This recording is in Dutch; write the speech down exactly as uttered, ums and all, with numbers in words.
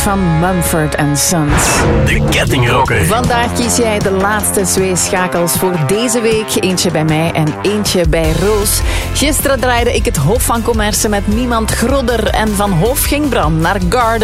van Mumford and Sons. De Kettingrocker. Vandaag kies jij de laatste twee schakels voor deze week. Eentje bij mij en eentje bij Roos. Gisteren draaide ik het Hof van Commerce met niemand Grodder. En van Hof ging Bram naar Garden.